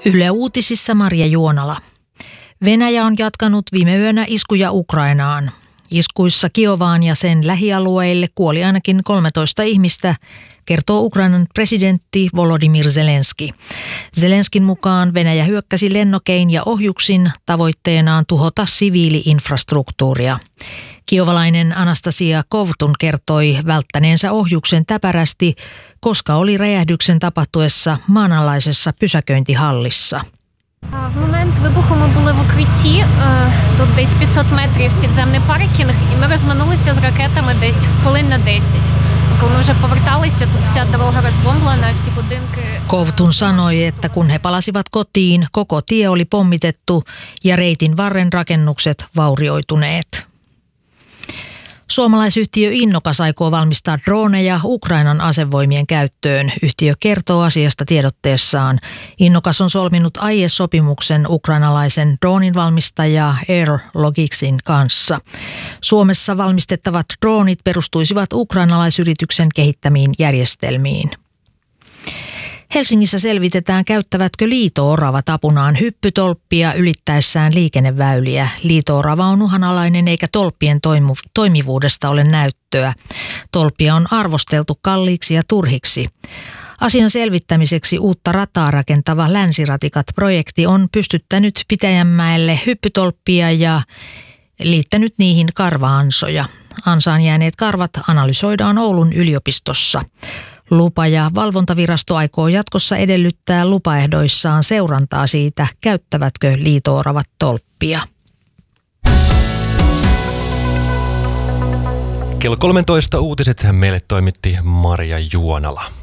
Yle Uutisissa Marja Juonala. Venäjä on jatkanut viime yönä iskuja Ukrainaan. Iskuissa Kiovaan ja sen lähialueille kuoli ainakin 13 ihmistä, kertoo Ukrainan presidentti Volodymyr Zelenski. Zelenskin mukaan Venäjä hyökkäsi lennokein ja ohjuksin tavoitteenaan tuhota siviili-infrastruktuuria. Kiovalainen Anastasia Kovtun kertoi välttäneensä ohjuksen täpärästi, koska oli räjähdyksen tapahtuessa maanalaisessa pysäköintihallissa. В момент вибуху ми були в укритті, тут десь 500 метрів підземний паркінг, і ми розминулися з ракетами десь хвилин на 10. Коли ми вже поверталися, тут вся дорога розбомблена, всі будинки... Kovtun sanoi, että kun he palasivat kotiin, koko tie oli pommitettu ja reitin varren rakennukset vaurioituneet. Suomalaisyhtiö Innokas aikoo valmistaa droneja Ukrainan asevoimien käyttöön. Yhtiö kertoo asiasta tiedotteessaan. Innokas on solminut aiesopimuksen ukrainalaisen dronin valmistaja Air Logicsin kanssa. Suomessa valmistettavat dronit perustuisivat ukrainalaisyrityksen kehittämiin järjestelmiin. Helsingissä selvitetään, käyttävätkö liito-oravat apunaan hyppytolppia ylittäessään liikenneväyliä. Liito-orava on uhanalainen eikä tolppien toimivuudesta ole näyttöä. Tolppia on arvosteltu kalliiksi ja turhiksi. Asian selvittämiseksi uutta rataa rakentava Länsiratikat-projekti on pystyttänyt Pitäjänmäelle hyppytolppia ja liittänyt niihin karva-ansoja. Ansaan jääneet karvat analysoidaan Oulun yliopistossa. Lupa- ja valvontavirasto aikoo jatkossa edellyttää lupaehdoissaan seurantaa siitä, käyttävätkö liito-oravat tolppia. Kello 13 uutiset meille toimitti Marja Juonala.